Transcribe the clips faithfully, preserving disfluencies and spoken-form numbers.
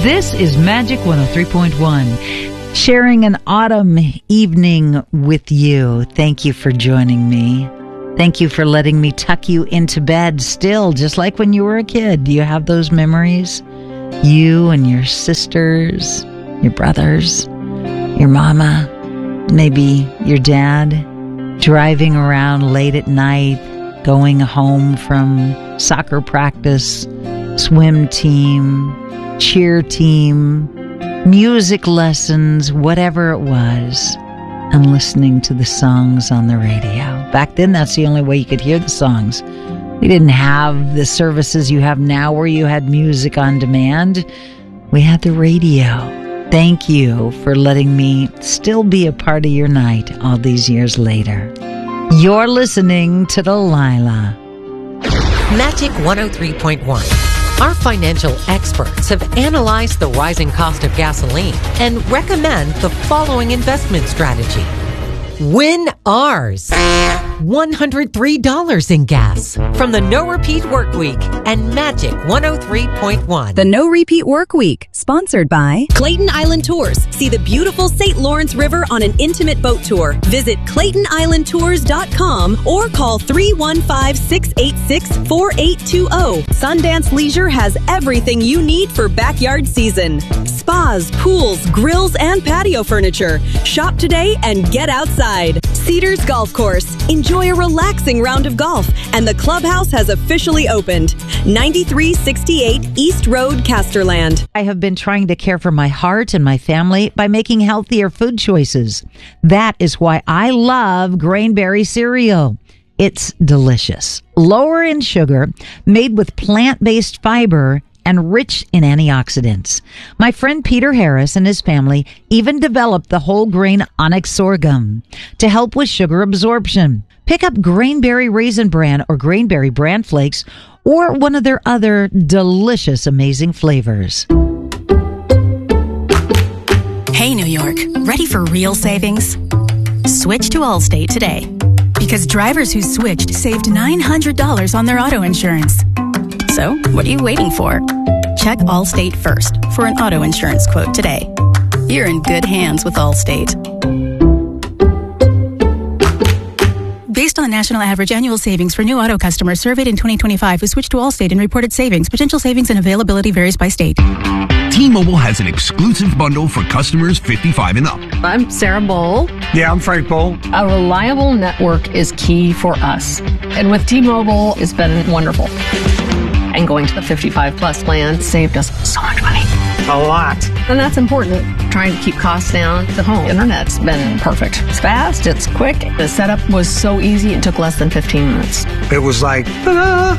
This is Magic one oh three point one. Sharing an autumn evening with you. Thank you for joining me. Thank you for letting me tuck you into bed still, just like when you were a kid. Do you have those memories? You and your sisters, your brothers, your mama, maybe your dad, driving around late at night, going home from soccer practice, swim team, cheer team, music lessons, whatever it was, and listening to the songs on the radio. Back then, that's the only way you could hear the songs. We didn't have the services you have now where you had music on demand. We had the radio. Thank you for letting me still be a part of your night all these years later. You're listening to Delilah. Magic one oh three point one. Our financial experts have analyzed the rising cost of gasoline and recommend the following investment strategy. Win ours. one hundred three dollars in gas from the No Repeat Work Week and Magic one oh three point one. The No Repeat Work Week, sponsored by Clayton Island Tours. See the beautiful Saint Lawrence River on an intimate boat tour. Visit clayton island tours dot com or call three one five, six eight six, four eight two zero. Sundance Leisure has everything you need for backyard season. Spas, pools, grills, and patio furniture. Shop today and get outside. Cedars Golf Course. Enjoy a relaxing round of golf, and the clubhouse has officially opened. ninety-three sixty-eight East Road, Casterland. I have been trying to care for my heart and my family by making healthier food choices. That is why I love Grainberry cereal. It's delicious, lower in sugar, made with plant-based fiber, and rich in antioxidants. My friend Peter Harris and his family even developed the whole grain onyx sorghum to help with sugar absorption. Pick up Grainberry Raisin Bran or Grainberry Bran Flakes or one of their other delicious, amazing flavors. Hey, New York, ready for real savings? Switch to Allstate today, because drivers who switched saved nine hundred dollars on their auto insurance. So, what are you waiting for? Check Allstate first for an auto insurance quote today. You're in good hands with Allstate. Based on national average annual savings for new auto customers surveyed in twenty twenty-five who switched to Allstate and reported savings, potential savings and availability varies by state. T-Mobile has an exclusive bundle for customers fifty-five and up. I'm Sarah Bowl. Yeah, I'm Frank Bowl. A reliable network is key for us. And with T-Mobile, it's been wonderful. And going to the fifty-five plus plan saved us so much money. A lot. And that's important. Trying to keep costs down. The home internet's been perfect. It's fast, it's quick. The setup was so easy, it took less than fifteen minutes. It was like, ta-da!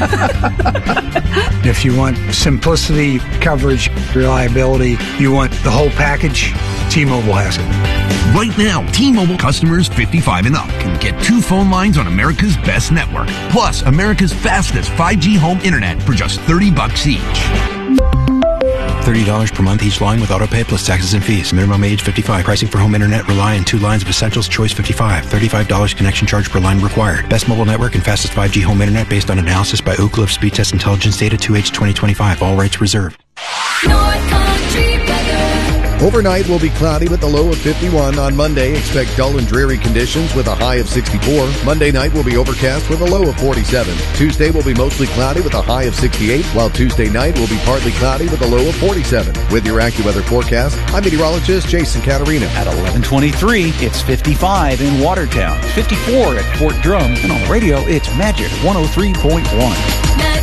If you want simplicity, coverage, reliability, you want the whole package, T-Mobile has it. Right now, T-Mobile customers fifty-five and up can get two phone lines on America's best network, plus America's fastest five G home internet for just thirty bucks each. thirty dollars per month each line with autopay plus taxes and fees. Minimum age fifty-five. Pricing for home internet rely on two lines of Essentials Choice fifty-five. thirty-five dollars connection charge per line required. Best mobile network and fastest five G home internet based on analysis by Ookla of Speed Test Intelligence Data two H twenty twenty-five. All rights reserved. North Country weather. Overnight will be cloudy with a low of fifty-one. On Monday, expect dull and dreary conditions with a high of sixty-four. Monday night will be overcast with a low of forty-seven. Tuesday will be mostly cloudy with a high of sixty-eight, while Tuesday night will be partly cloudy with a low of forty-seven. With your AccuWeather forecast, I'm meteorologist Jason Caterina. At eleven twenty-three, it's fifty-five in Watertown, fifty-four at Fort Drum, and on the radio, it's Magic one oh three point one.